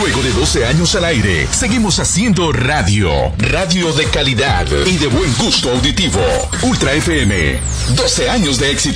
Luego de 12 años al aire, seguimos haciendo radio. Radio de calidad y de buen gusto auditivo. Ultra FM. 12 años de éxito.